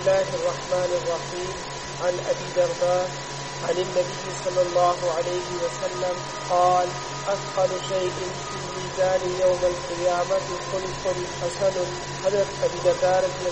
الله الرحمن الرحيم عن أبي درداء عن النبي صلى الله عليه وسلم قال أثقل شيء في الميزان يوم القيامة خلق حسن. حضرت أبي درداء